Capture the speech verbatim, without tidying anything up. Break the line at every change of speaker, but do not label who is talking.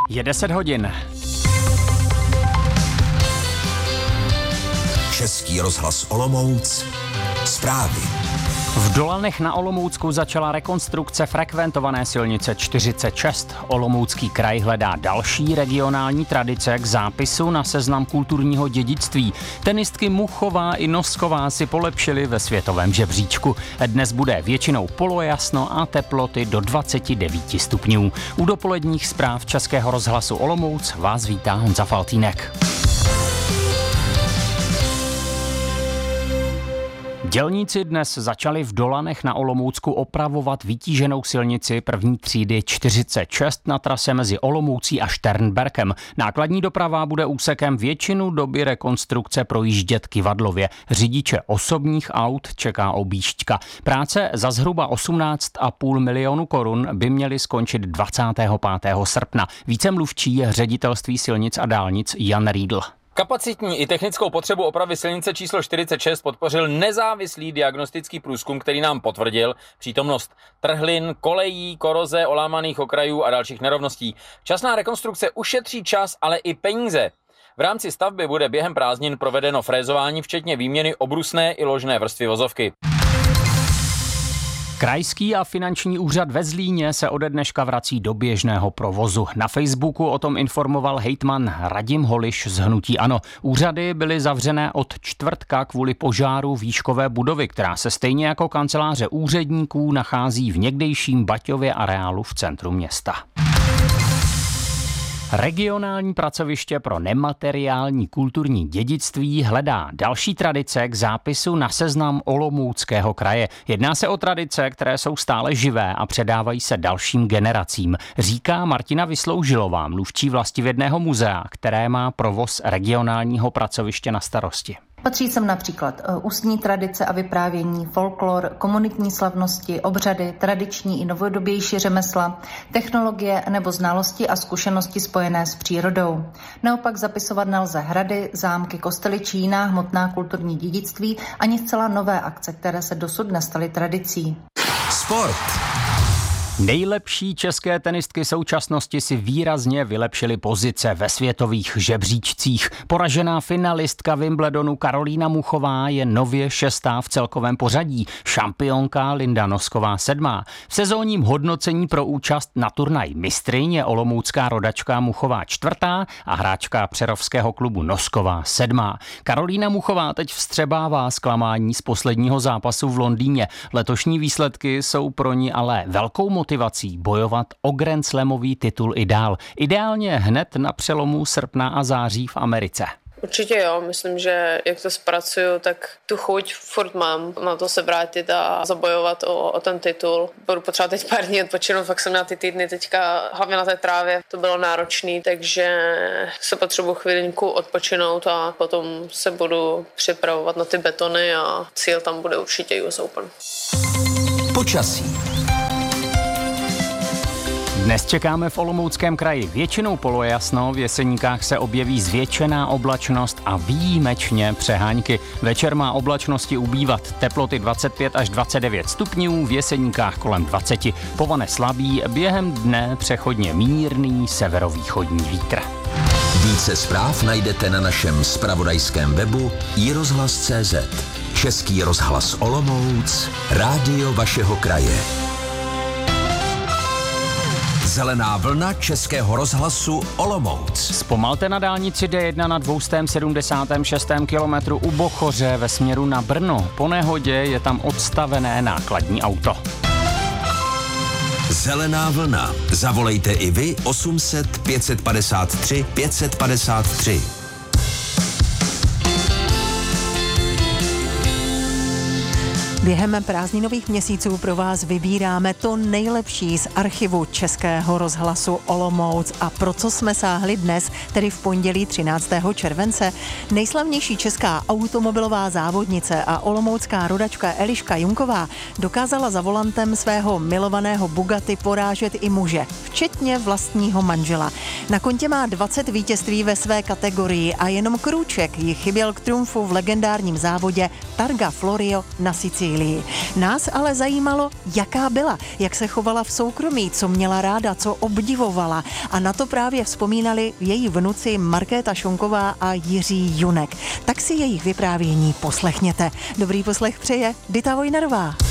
Je deset hodin.
Český rozhlas Olomouc. Zprávy.
V Dolanech na Olomoucku začala rekonstrukce frekventované silnice čtyřicet šest. Olomoucký kraj hledá další regionální tradice k zápisu na seznam kulturního dědictví. Tenistky Muchová i Nosková si polepšily ve světovém žebříčku. Dnes bude většinou polojasno a teploty do dvacet devět stupňů. U dopoledních zpráv Českého rozhlasu Olomouc vás vítá Honza Faltýnek. Dělníci dnes začali v Dolanech na Olomoucku opravovat vytíženou silnici první třídy čtyřicet šest na trase mezi Olomoucí a Šternberkem. Nákladní doprava bude úsekem většinu doby rekonstrukce projíždět kyvadlově. Řidiče osobních aut čeká objížďka. Práce za zhruba osmnáct a půl milionu korun by měly skončit dvacátého pátého srpna. Více mluvčí ředitelství silnic a dálnic Jan Riedl.
Kapacitní i technickou potřebu opravy silnice číslo čtyřicet šest podpořil nezávislý diagnostický průzkum, který nám potvrdil přítomnost trhlin, kolejí, koroze, olámaných okrajů a dalších nerovností. Časná rekonstrukce ušetří čas, ale i peníze. V rámci stavby bude během prázdnin provedeno frézování, včetně výměny obrusné i ložné vrstvy vozovky.
Krajský a finanční úřad ve Zlíně se ode dneška vrací do běžného provozu. Na Facebooku o tom informoval hejtman Radim Holiš z hnutí ANO. Úřady byly zavřené od čtvrtka kvůli požáru výškové budovy, která se stejně jako kanceláře úředníků nachází v někdejším Baťově areálu v centru města. Regionální pracoviště pro nemateriální kulturní dědictví hledá další tradice k zápisu na seznam Olomouckého kraje. Jedná se o tradice, které jsou stále živé a předávají se dalším generacím, říká Martina Vysloužilová, mluvčí Vlastivědného muzea, které má provoz regionálního pracoviště na starosti.
Patří sem například ústní tradice a vyprávění, folklor, komunitní slavnosti, obřady, tradiční i novodobější řemesla, technologie nebo znalosti a zkušenosti spojené s přírodou. Naopak zapisovat nelze hrady, zámky, kostely či jiná hmotná kulturní dědictví ani zcela nové akce, které se dosud nestaly tradicí.
Sport.
Nejlepší české tenistky současnosti si výrazně vylepšily pozice ve světových žebříčcích. Poražená finalistka Wimbledonu Karolína Muchová je nově šestá v celkovém pořadí, šampionka Linda Nosková sedmá. V sezónním hodnocení pro účast na turnaj mistryň je olomoucká rodačka Muchová čtvrtá a hráčka přerovského klubu Nosková sedmá. Karolína Muchová teď vstřebává zklamání z posledního zápasu v Londýně. Letošní výsledky jsou pro ní ale velkou motivací motivací bojovat o Grand Slamový titul i dál. Ideálně hned na přelomu srpna a září v Americe.
Určitě jo, myslím, že jak to zpracuju, tak tu chuť furt mám na to se vrátit a zabojovat o, o ten titul. Budu potřebovat teď pár dní odpočinout, fakt jsem měla ty týdny teďka, hlavně na té trávě, to bylo náročný, takže se potřebuji chvilinku odpočinout a potom se budu připravovat na ty betony a cíl tam bude určitě U S Open.
Počasí.
Dnes čekáme v Olomouckém kraji většinou polojasno, v Jeseníkách se objeví zvětšená oblačnost a výjimečně přehánky. Večer má oblačnosti ubývat, teploty dvacet pět až dvacet devět stupňů, v Jeseníkách kolem dvacet. Povane slabý, během dne přechodně mírný severovýchodní vítr.
Více zpráv najdete na našem zpravodajském webu i rozhlas tečka cé zet. Český rozhlas Olomouc, rádio vašeho kraje. Zelená vlna Českého rozhlasu Olomouc.
Zpomalte na dálnici D jedna na dvě stě sedmdesát šest kilometrů u Bochoře ve směru na Brno. Po nehodě je tam odstavené nákladní auto.
Zelená vlna. Zavolejte i vy osm set pět padesát tři pět padesát tři.
Během prázdninových měsíců pro vás vybíráme to nejlepší z archivu Českého rozhlasu Olomouc. A pro co jsme sáhli dnes, tedy v pondělí třináctého července? Nejslavnější česká automobilová závodnice a olomoucká rodačka Eliška Junková dokázala za volantem svého milovaného Bugatti porážet i muže, včetně vlastního manžela. Na kontě má dvacet vítězství ve své kategorii a jenom krůček jí chyběl k triumfu v legendárním závodě Targa Florio na Sicílii. Brazílii. Nás ale zajímalo, jaká byla, jak se chovala v soukromí, co měla ráda, co obdivovala. A na to právě vzpomínali její vnuci Markéta Šonková a Jiří Junek. Tak si jejich vyprávění poslechněte. Dobrý poslech přeje Dita Vojnarová.